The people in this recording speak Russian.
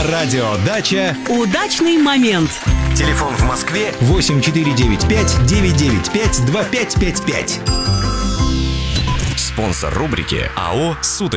На радио «Дача» Удачный момент. Телефон в Москве 8495-995-2555. спонсор рубрики АО «Суд